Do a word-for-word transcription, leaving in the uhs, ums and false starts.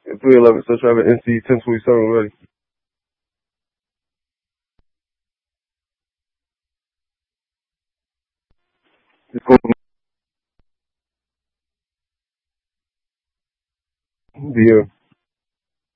three eleven, so traffic N C ten twenty-seven ready. It's going to be here.